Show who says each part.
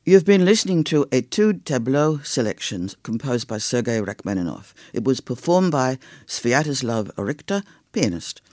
Speaker 1: You've been listening to Etude Tableau selections composed by Sergei Rachmaninoff. It was performed by Sviatoslav Orikhta, pianist.